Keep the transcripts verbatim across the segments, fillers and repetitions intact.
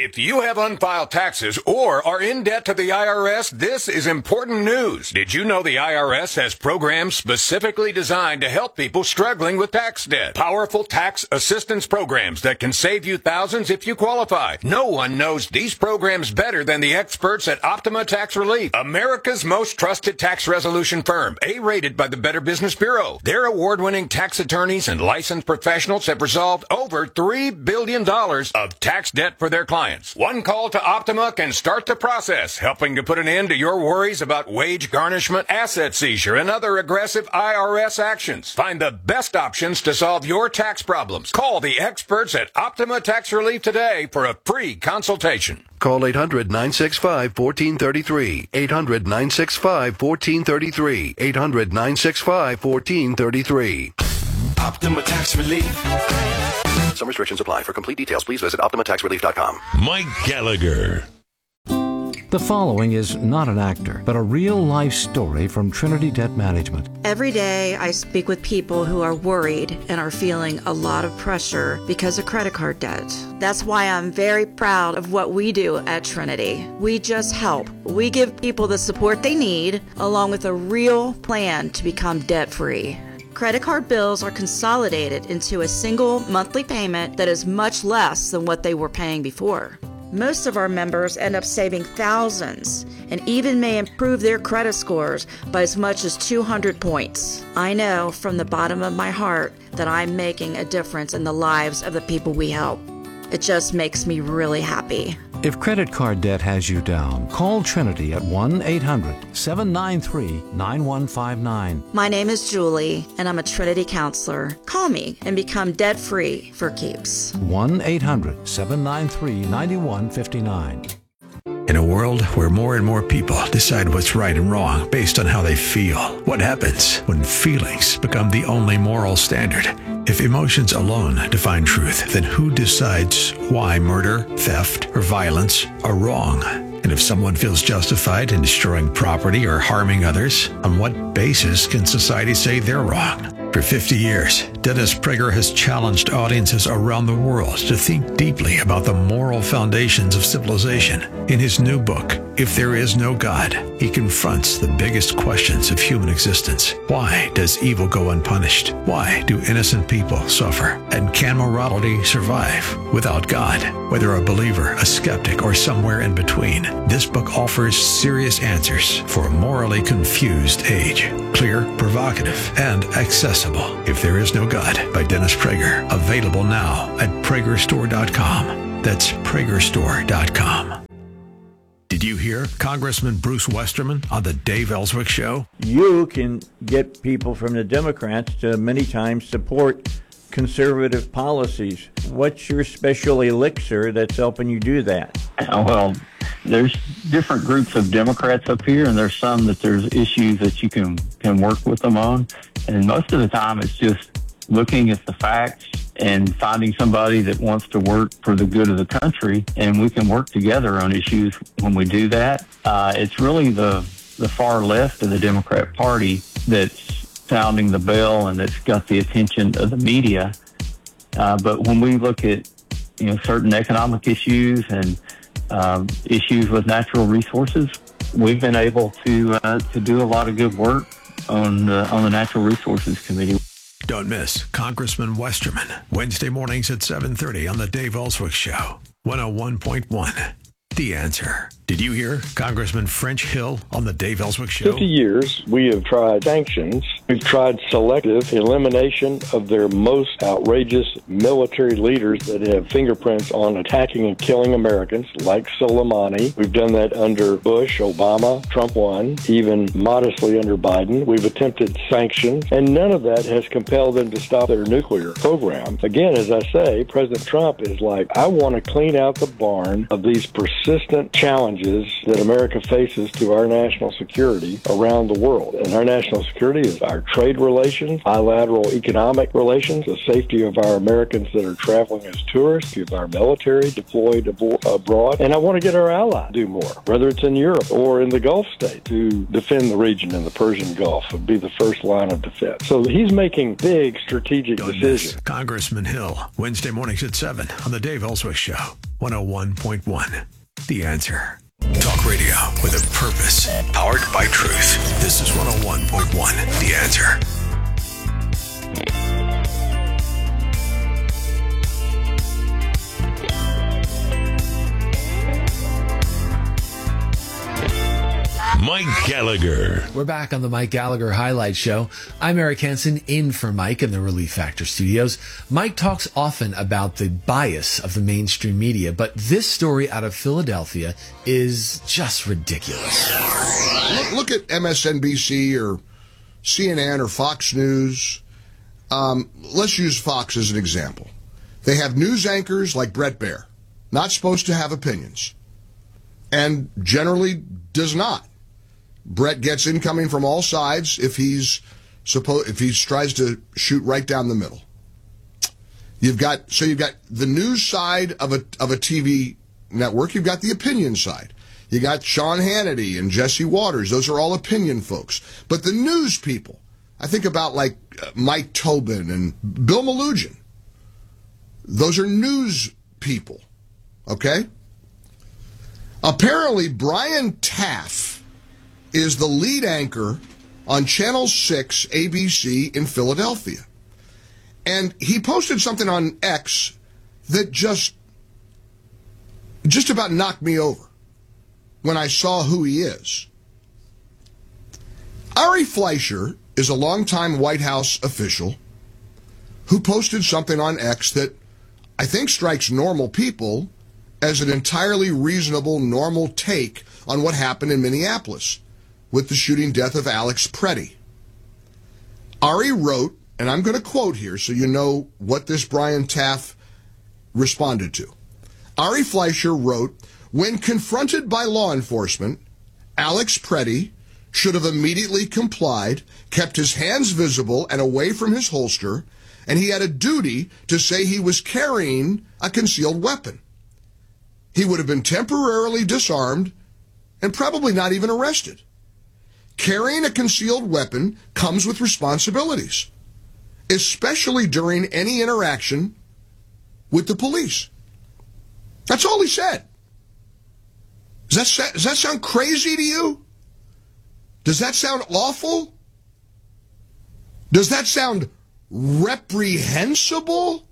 If you have unfiled taxes or are in debt to the I R S, this is important news. Did you know the I R S has programs specifically designed to help people struggling with tax debt? Powerful tax assistance programs that can save you thousands if you qualify. No one knows these programs better than the experts at Optima Tax Relief, America's most trusted tax resolution firm, A-rated by the Better Business Bureau. Their award-winning tax attorneys and licensed professionals have resolved over three billion dollars of tax debt for their clients. One call to Optima can start the process, helping to put an end to your worries about wage garnishment, asset seizure, and other aggressive I R S actions. Find the best options to solve your tax problems. Call the experts at Optima Tax Relief today for a free consultation. Call eight hundred, nine six five, one four three three. eight hundred, nine six five, one four three three. eight hundred, nine six five, one four three three. Optima Tax Relief. Some restrictions apply. For complete details, please visit optima tax relief dot com. Mike Gallagher. The following is not an actor, but a real-life story from Trinity Debt Management. Every day I speak with people who are worried and are feeling a lot of pressure because of credit card debt. That's why I'm very proud of what we do at Trinity. We just help. We give people the support they need, along with a real plan to become debt-free. Credit card bills are consolidated into a single monthly payment that is much less than what they were paying before. Most of our members end up saving thousands and even may improve their credit scores by as much as two hundred points. I know from the bottom of my heart that I'm making a difference in the lives of the people we help. It just makes me really happy. If credit card debt has you down, call Trinity at one eight hundred, seven nine three, nine one five nine. My name is Julie, and I'm a Trinity counselor. Call me and become debt-free for keeps. one eight hundred, seven nine three, nine one five nine. In a world where more and more people decide what's right and wrong based on how they feel, what happens when feelings become the only moral standard? If emotions alone define truth, then who decides why murder, theft, or violence are wrong? And if someone feels justified in destroying property or harming others, on what basis can society say they're wrong? For fifty years, Dennis Prager has challenged audiences around the world to think deeply about the moral foundations of civilization. In his new book, If There Is No God, he confronts the biggest questions of human existence. Why does evil go unpunished? Why do innocent people suffer? And can morality survive without God? Whether a believer, a skeptic, or somewhere in between, this book offers serious answers for a morally confused age. Clear, provocative, and accessible. If There Is No God by Dennis Prager. Available now at Prager Store dot com. That's Prager Store dot com. Did you hear Congressman Bruce Westerman on the Dave Ellswick Show? You can get people from the Democrats to many times support conservative policies. What's your special elixir that's helping you do that? Well, there's different groups of Democrats up here, and there's some that there's issues that you can, can work with them on. And most of the time, it's just looking at the facts and finding somebody that wants to work for the good of the country, and we can work together on issues when we do that. Uh, it's really the, the far left of the Democrat Party that's sounding the bell and that's got the attention of the media. Uh, but when we look at, you know, certain economic issues and um, issues with natural resources, we've been able to uh, to do a lot of good work on uh, on the Natural Resources Committee. Don't miss Congressman Westerman, Wednesday mornings at seven thirty on the Dave Ellswick Show, one oh one point one. The Answer. Did you hear Congressman French Hill on the Dave Ellswick Show? fifty years, we have tried sanctions. We've tried selective elimination of their most outrageous military leaders that have fingerprints on attacking and killing Americans, like Soleimani. We've done that under Bush, Obama, Trump one, even modestly under Biden. We've attempted sanctions, and none of that has compelled them to stop their nuclear program. Again, as I say, President Trump is like, I want to clean out the barn of these persistent challenges that America faces to our national security around the world. And our national security is our trade relations, bilateral economic relations, the safety of our Americans that are traveling as tourists, of our military deployed abroad. And I want to get our allies to do more, whether it's in Europe or in the Gulf states, to defend the region in the Persian Gulf and be the first line of defense. So he's making big strategic Don't decisions. miss Congressman Hill, Wednesday mornings at seven on the Dave Ellswick Show, one oh one point one. The Answer. Talk radio with a purpose. Powered by truth. This is one oh one point one. The Answer. Mike Gallagher. We're back on the Mike Gallagher Highlight Show. I'm Eric Hansen, in for Mike in the Relief Factor studios. Mike talks often about the bias of the mainstream media, but this story out of Philadelphia is just ridiculous. Look, look at M S N B C or C N N or Fox News. Um, let's use Fox as an example. They have news anchors like Bret Baier, not supposed to have opinions, and generally does not. Bret gets incoming from all sides if he's supposed if he tries to shoot right down the middle. You've got so you've got the news side of a of a T V network. You've got the opinion side. You got Sean Hannity and Jesse Waters. Those are all opinion folks. But the news people, I think about like Mike Tobin and Bill Malugin. Those are news people. Okay? Apparently, Brian Taff is the lead anchor on Channel six A B C in Philadelphia. And he posted something on X that just, just about knocked me over when I saw who he is. Ari Fleischer is a longtime White House official who posted something on X that I think strikes normal people as an entirely reasonable, normal take on what happened in Minneapolis with the shooting death of Alex Preddy. Ari wrote, and I'm going to quote here so you know what this Brian Taff responded to. Ari Fleischer wrote, "When confronted by law enforcement, Alex Preddy should have immediately complied, kept his hands visible and away from his holster, and he had a duty to say he was carrying a concealed weapon. He would have been temporarily disarmed and probably not even arrested. Carrying a concealed weapon comes with responsibilities, especially during any interaction with the police." That's all he said. Does that, does that sound crazy to you? Does that sound awful? Does that sound reprehensible?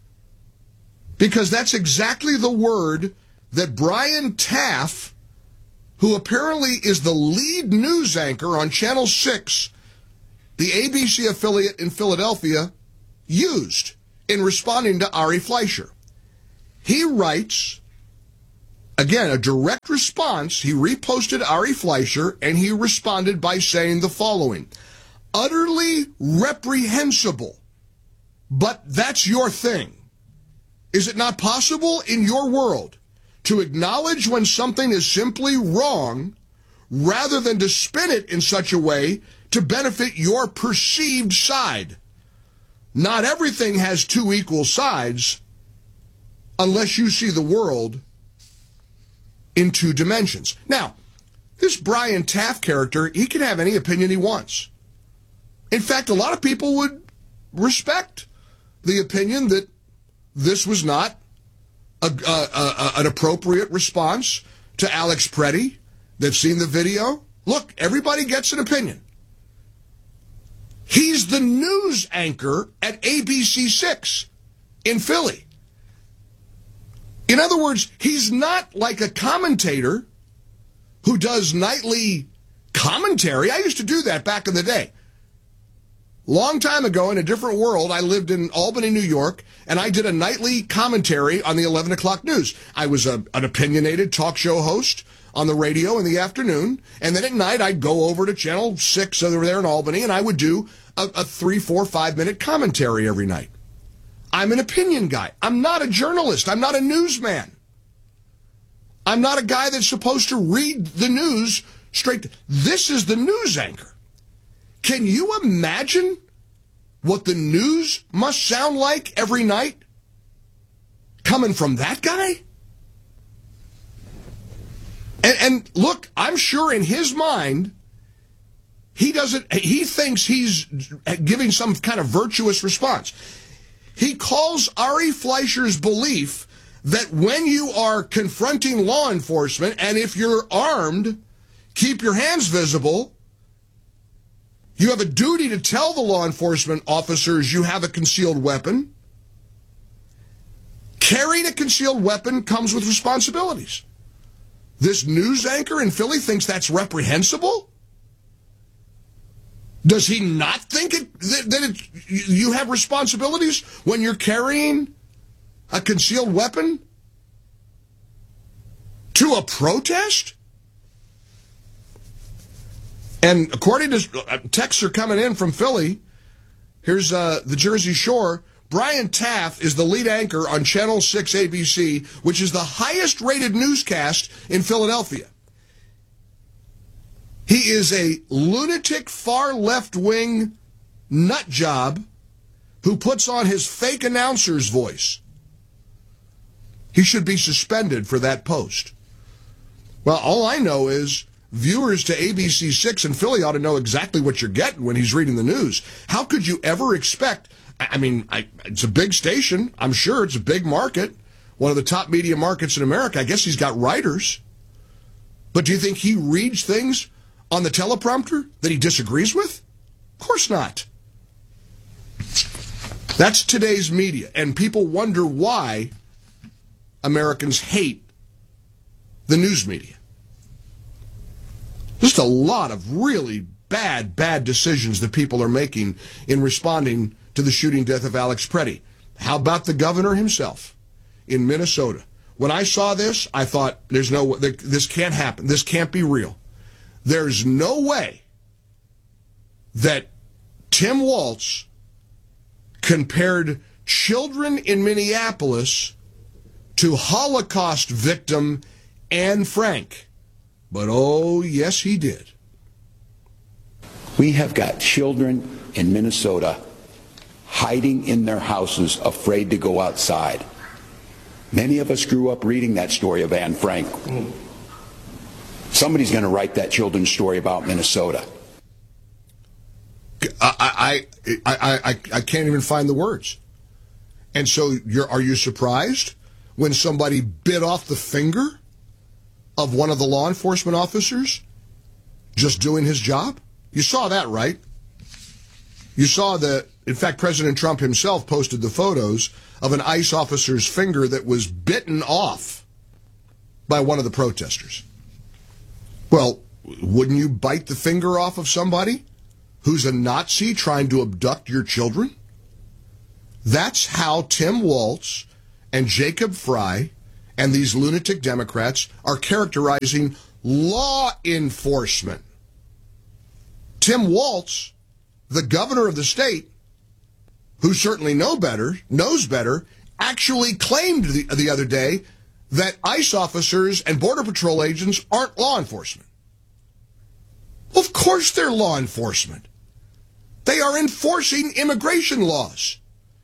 Because that's exactly the word that Brian Taff, who apparently is the lead news anchor on Channel six, the A B C affiliate in Philadelphia, used in responding to Ari Fleischer. He writes, again, a direct response. He reposted Ari Fleischer, and he responded by saying the following: "Utterly reprehensible, but that's your thing. Is it not possible in your world to acknowledge when something is simply wrong rather than to spin it in such a way to benefit your perceived side? Not everything has two equal sides unless you see the world in two dimensions." Now, this Brian Taff character, he can have any opinion he wants. In fact, a lot of people would respect the opinion that this was not a, a, a, an appropriate response to Alex Preddy. They've seen the video. Look, everybody gets an opinion. He's the news anchor at A B C six in Philly. In other words, he's not like a commentator who does nightly commentary. I used to do that back in the day. Long time ago, in a different world, I lived in Albany, New York, and I did a nightly commentary on the eleven o'clock news. I was a, an opinionated talk show host on the radio in the afternoon, and then at night I'd go over to Channel six over there in Albany, and I would do a, a three, four, five-minute commentary every night. I'm an opinion guy. I'm not a journalist. I'm not a newsman. I'm not a guy that's supposed to read the news straight. To, this is the news anchor. Can you imagine what the news must sound like every night coming from that guy? And, and look, I'm sure in his mind, he doesn't, he thinks he's giving some kind of virtuous response. He calls Ari Fleischer's belief that when you are confronting law enforcement, and if you're armed, keep your hands visible, you have a duty to tell the law enforcement officers you have a concealed weapon. Carrying a concealed weapon comes with responsibilities. This news anchor in Philly thinks that's reprehensible? Does he not think it, that, that it, you have responsibilities when you're carrying a concealed weapon to a protest? And according to texts are coming in from Philly, here's uh, the Jersey Shore. Brian Taff is the lead anchor on Channel six A B C, which is the highest-rated newscast in Philadelphia. He is a lunatic, far left-wing nut job who puts on his fake announcer's voice. He should be suspended for that post. Well, all I know is viewers to A B C six in Philly ought to know exactly what you're getting when he's reading the news. How could you ever expect... I mean, I, it's a big station. I'm sure it's a big market, one of the top media markets in America. I guess he's got writers. But do you think he reads things on the teleprompter that he disagrees with? Of course not. That's today's media, and people wonder why Americans hate the news media. Just a lot of really bad, bad decisions that people are making in responding to the shooting death of Alex Preddy. How about the governor himself in Minnesota? When I saw this, I thought, there's no, this can't happen. This can't be real. There's no way that Tim Walz compared children in Minneapolis to Holocaust victim Anne Frank. But oh, yes, he did. We have got children in Minnesota hiding in their houses, afraid to go outside. Many of us grew up reading that story of Anne Frank. Somebody's going to write that children's story about Minnesota. I, I, I, I, I can't even find the words. And so you're, are you surprised when somebody bit off the finger of one of the law enforcement officers just doing his job? You saw that, right? You saw that, in fact, President Trump himself posted the photos of an ICE officer's finger that was bitten off by one of the protesters. Well, wouldn't you bite the finger off of somebody who's a Nazi trying to abduct your children? That's how Tim Walz and Jacob Frey and these lunatic Democrats are characterizing law enforcement. Tim Walz, the governor of the state, who certainly know better, knows better, actually claimed the, the other day that ICE officers and Border Patrol agents aren't law enforcement. Well, of course they're law enforcement. They are enforcing immigration laws.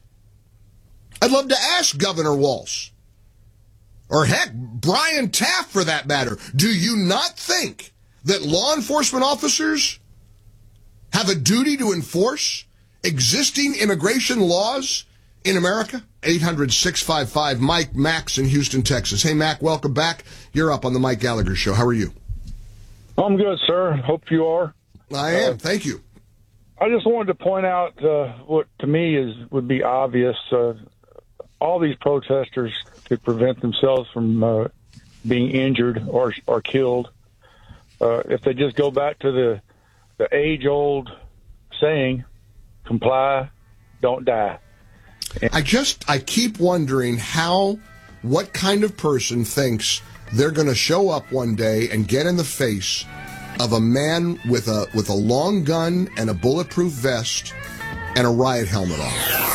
I'd love to ask Governor Walz, or heck, Brian Taff for that matter, do you not think that law enforcement officers have a duty to enforce existing immigration laws in America? eight hundred, six five five, Mike. Max in Houston, Texas. Hey, Mac, welcome back. You're up on the Mike Gallagher Show. How are you? I'm good, sir. Hope you are. I am. Uh, Thank you. I just wanted to point out uh, what to me is would be obvious. Uh, all these protesters to prevent themselves from uh, being injured or or killed. Uh, if they just go back to the the age-old saying, comply, don't die. I just, I keep wondering how, what kind of person thinks they're going to show up one day and get in the face of a man with a with a long gun and a bulletproof vest and a riot helmet on.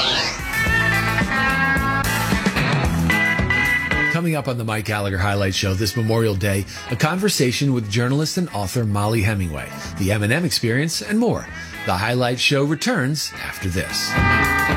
Coming up on the Mike Gallagher Highlight Show this Memorial Day, a conversation with journalist and author Molly Hemingway, the M and M Experience, and more. The Highlight Show returns after this.